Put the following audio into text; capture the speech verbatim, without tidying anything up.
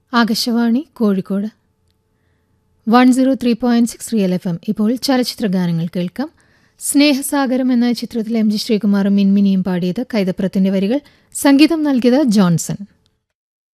Akashvani Kozhikode one zero three point six real F M. ഇപ്പോൾ ചലച്ചിത്ര ഗാനങ്ങൾ കേൾക്കാം. സ്നേഹസാഗരം എന്ന ചിത്രത്തിൽ എം ജി ശ്രീകുമാറും മിൻമിനിയും പാടിയത്. കൈതപ്രത്തിന്റെ വരികൾ, സംഗീതം നൽകിയത് ജോൺസൺ.